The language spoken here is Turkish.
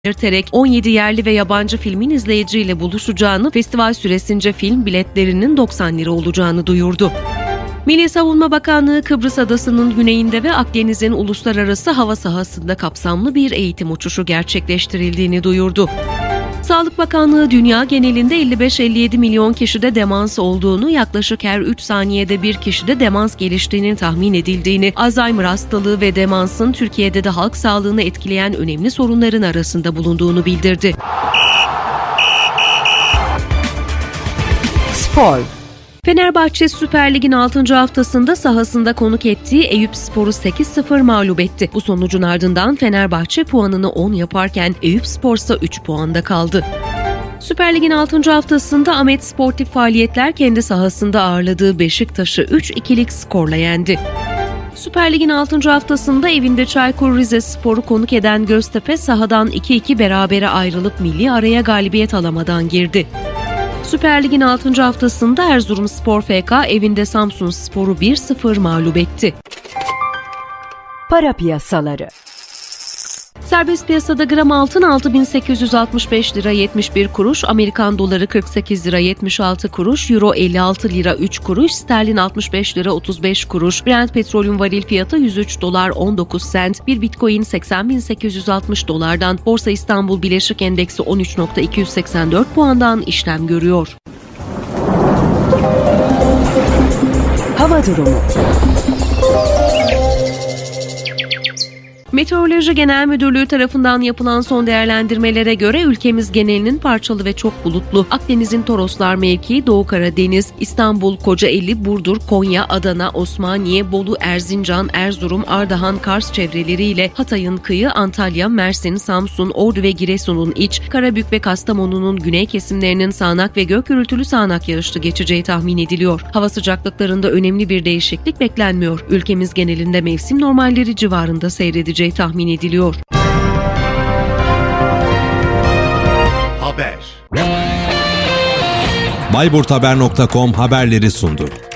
belirterek 17 yerli ve yabancı filmin izleyiciyle buluşacağını, festival süresince film biletlerinin 90 lira olacağını duyurdu. Milli Savunma Bakanlığı, Kıbrıs Adası'nın güneyinde ve Akdeniz'in uluslararası hava sahasında kapsamlı bir eğitim uçuşu gerçekleştirildiğini duyurdu. Sağlık Bakanlığı, dünya genelinde 55-57 milyon kişide demans olduğunu, yaklaşık her 3 saniyede bir kişide demans geliştiğinin tahmin edildiğini, Alzheimer hastalığı ve demansın Türkiye'de de halk sağlığını etkileyen önemli sorunların arasında bulunduğunu bildirdi. Spor. Fenerbahçe Süper Lig'in 6. haftasında sahasında konuk ettiği Eyüpspor'u 8-0 mağlup etti. Bu sonucun ardından Fenerbahçe puanını 10 yaparken Eyüpspor ise 3 puanda kaldı. Süper Lig'in 6. haftasında Ahmet Sportif Faaliyetler kendi sahasında ağırladığı Beşiktaş'ı 3-2'lik skorla yendi. Süper Lig'in 6. haftasında evinde Çaykur Rizespor'u konuk eden Göztepe sahadan 2-2 berabere ayrılıp milli araya galibiyet alamadan girdi. Süper Lig'in 6. haftasında Erzurumspor FK evinde Samsunspor'u 1-0 mağlup etti. Para piyasaları. Serbest piyasada gram altın 6.865 lira 71 kuruş, Amerikan doları 48 lira 76 kuruş, euro 56 lira 3 kuruş, sterlin 65 lira 35 kuruş, Brent petrolün varil fiyatı 103 dolar 19 sent, bir bitcoin 80.860 dolardan, Borsa İstanbul Bileşik Endeksi 13.284 puandan işlem görüyor. Hava durumu. Meteoroloji Genel Müdürlüğü tarafından yapılan son değerlendirmelere göre ülkemiz genelinin parçalı ve çok bulutlu. Akdeniz'in Toroslar mevkii, Doğu Karadeniz, İstanbul, Kocaeli, Burdur, Konya, Adana, Osmaniye, Bolu, Erzincan, Erzurum, Ardahan, Kars çevreleriyle Hatay'ın kıyı, Antalya, Mersin, Samsun, Ordu ve Giresun'un iç, Karabük ve Kastamonu'nun güney kesimlerinin sağanak ve gök gürültülü sağanak yağışlı geçeceği tahmin ediliyor. Hava sıcaklıklarında önemli bir değişiklik beklenmiyor. Ülkemiz genelinde mevsim normalleri civarında seyredecek tahmin ediliyor. Haber. Bayburthaber.com haberleri sundu.